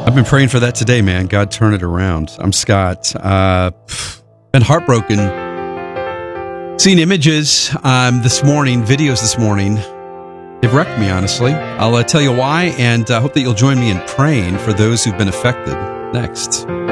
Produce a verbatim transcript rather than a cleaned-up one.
I've been praying for that today, man. God, turn it around. I'm Scott. Uh, been heartbroken. Seeing images um, this morning, videos this morning. They've wrecked me, honestly. I'll uh, tell you why, and I uh, hope that you'll join me in praying for those who've been affected next.